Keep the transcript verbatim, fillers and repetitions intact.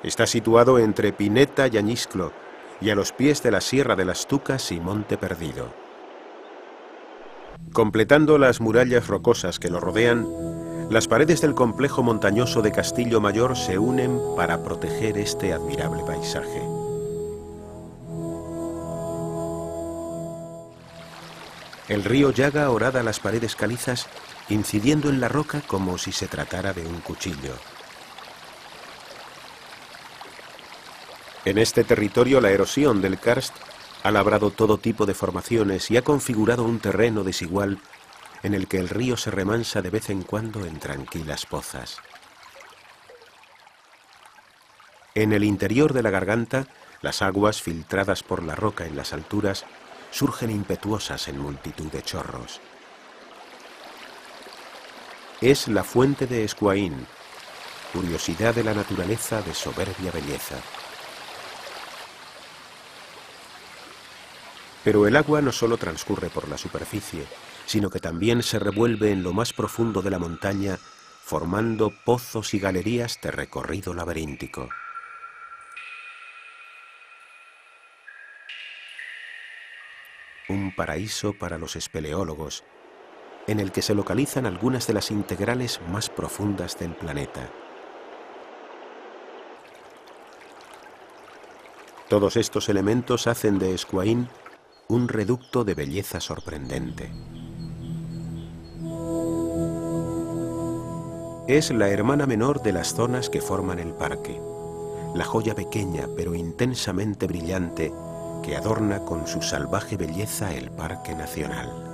Está situado entre Pineta y Añisclo, y a los pies de la Sierra de las Tucas y Monte Perdido. Completando las murallas rocosas que lo rodean, las paredes del complejo montañoso de Castillo Mayor se unen para proteger este admirable paisaje. El río Llaga horada las paredes calizas, incidiendo en la roca como si se tratara de un cuchillo. En este territorio la erosión del karst ha labrado todo tipo de formaciones y ha configurado un terreno desigual en el que el río se remansa de vez en cuando en tranquilas pozas. En el interior de la garganta, las aguas filtradas por la roca en las alturas surgen impetuosas en multitud de chorros. Es la fuente de Escuaín, curiosidad de la naturaleza de soberbia belleza. Pero el agua no solo transcurre por la superficie, sino que también se revuelve en lo más profundo de la montaña, formando pozos y galerías de recorrido laberíntico. Un paraíso para los espeleólogos, en el que se localizan algunas de las integrales más profundas del planeta. Todos estos elementos hacen de Escuaín un reducto de belleza sorprendente. Es la hermana menor de las zonas que forman el parque, la joya pequeña pero intensamente brillante que adorna con su salvaje belleza el Parque Nacional.